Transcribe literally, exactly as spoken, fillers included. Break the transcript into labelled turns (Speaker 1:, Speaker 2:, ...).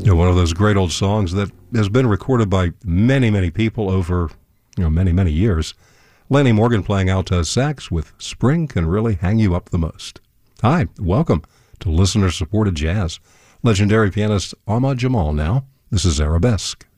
Speaker 1: You know, one of those great old songs that has been recorded by many, many people over, you know, many, many years. Lanny Morgan playing alto sax with Spring Can Really Hang You Up the Most. Hi, welcome to listener-supported jazz. Legendary pianist Ahmad Jamal now. This is Arabesque.